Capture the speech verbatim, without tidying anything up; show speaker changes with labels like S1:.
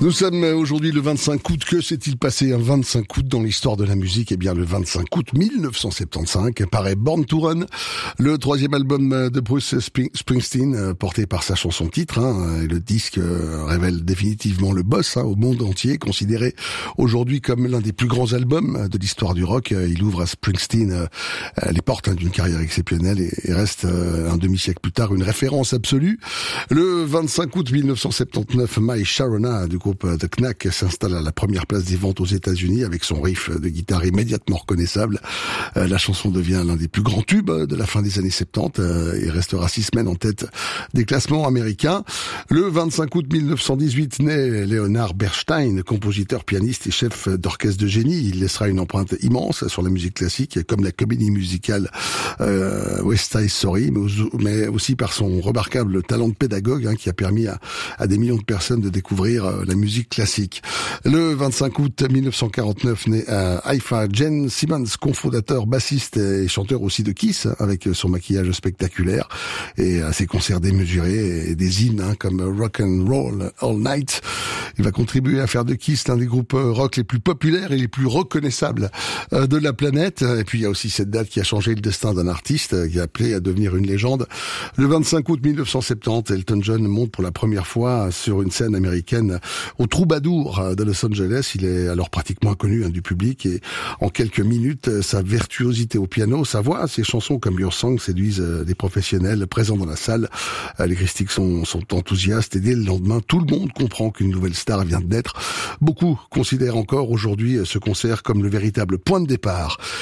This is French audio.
S1: Nous sommes aujourd'hui le vingt-cinq août. Que s'est-il passé un vingt-cinq août dans l'histoire de la musique? Eh bien, le vingt-cinq août mille neuf cent soixante-quinze paraît Born to Run, le troisième album de Bruce Springsteen, porté par sa chanson titre. Hein, et le disque révèle définitivement le boss hein, au monde entier, considéré aujourd'hui comme l'un des plus grands albums de l'histoire du rock. Il ouvre à Springsteen les portes hein, d'une carrière exceptionnelle et, et reste un demi-siècle plus tard une référence absolue. Le vingt-cinq août mille neuf cent soixante-dix-neuf, My Sharona du groupe The Knack s'installe à la première place des ventes aux États-Unis avec son riff de guitare immédiatement reconnaissable. Euh, la chanson devient l'un des plus grands tubes de la fin des années soixante-dix euh, et restera six semaines en tête des classements américains. Le vingt-cinq août mille neuf cent dix-huit naît Leonard Bernstein, compositeur, pianiste et chef d'orchestre de génie. Il laissera une empreinte immense sur la musique classique, comme la comédie musicale euh, West Side Story, mais aussi par son remarquable talent de pédagogue hein, qui a permis à, à des millions de personnes de découvrir euh, la musique classique. Le vingt-cinq août mille neuf cent quarante-neuf naît à Haïfa Gene Simmons, cofondateur, bassiste et chanteur aussi de Kiss, avec son maquillage spectaculaire et ses concerts démesurés et des hymnes hein, comme Rock and Roll All Night. Il va contribuer à faire de Kiss l'un des groupes rock les plus populaires et les plus reconnaissables de la planète. Et puis il y a aussi cette date qui a changé le destin d'un artiste, qui a appelé à devenir une légende. Le vingt-cinq août mille neuf cent soixante-dix, Elton John monte pour la première fois sur une scène américaine au Troubadour de Los Angeles. Il est alors pratiquement inconnu hein, du public et en quelques minutes, sa virtuosité au piano, sa voix, ses chansons comme Your Song séduisent des professionnels présents dans la salle. Les critiques sont, sont enthousiastes et dès le lendemain, tout le monde comprend qu'une nouvelle star vient de naître. Beaucoup considèrent encore aujourd'hui ce concert comme le véritable point de départ